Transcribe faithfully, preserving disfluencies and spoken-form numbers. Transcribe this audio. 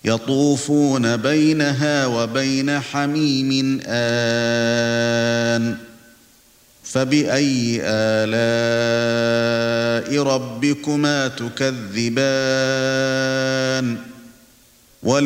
يطوفون بينها وبين حميم آن فبأي آلاء ربكما تكذبان